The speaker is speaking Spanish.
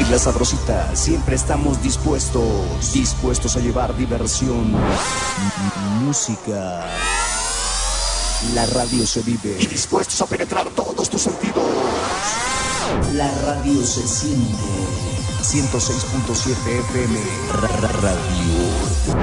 La Sabrosita, siempre estamos dispuestos a llevar diversión, música. La radio se vive y dispuestos a penetrar todos tus sentidos. La radio se siente. 106.7 FM Radio.